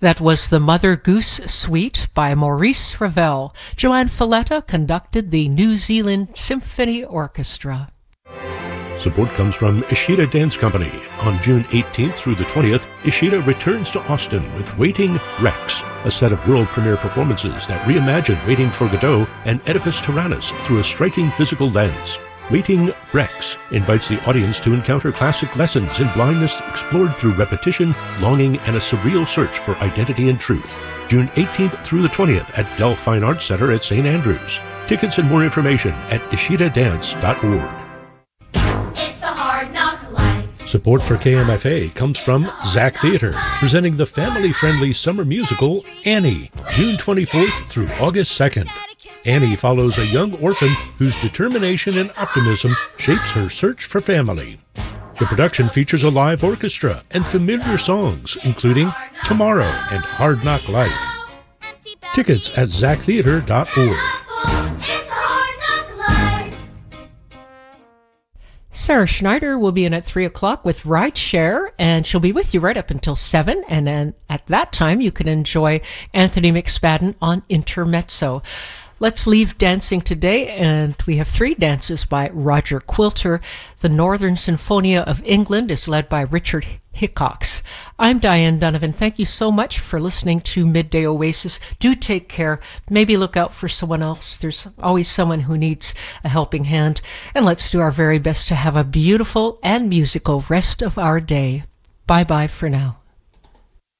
That was the Mother Goose Suite by Maurice Ravel. Joanne Falletta conducted the New Zealand Symphony Orchestra. Support comes from Ishida Dance Company. On June 18th through the 20th, Ishida returns to Austin with Waiting Rex, a set of world premiere performances that reimagine Waiting for Godot and Oedipus Tyrannus through a striking physical lens. Waiting Rex invites the audience to encounter classic lessons in blindness explored through repetition, longing, and a surreal search for identity and truth. June 18th through the 20th at Dell Fine Arts Center at St. Andrews. Tickets and more information at ishidadance.org. Support for KMFA comes from Zach Theater, presenting the family-friendly summer musical Annie, June 24th through August 2nd. Annie follows a young orphan whose determination and optimism shapes her search for family. The production features a live orchestra and familiar songs, including Tomorrow and Hard Knock Life. Tickets at zachtheater.org. Sarah Schneider will be in at 3 o'clock with Rideshare, and she'll be with you right up until 7. And then at that time, you can enjoy Anthony McSpadden on Intermezzo. Let's leave dancing today, and we have 3 dances by Roger Quilter. The Northern Sinfonia of England is led by Richard Hickox. I'm Diane Donovan. Thank you so much for listening to Midday Oasis. Do take care. Maybe look out for someone else. There's always someone who needs a helping hand. And let's do our very best to have a beautiful and musical rest of our day. Bye-bye for now.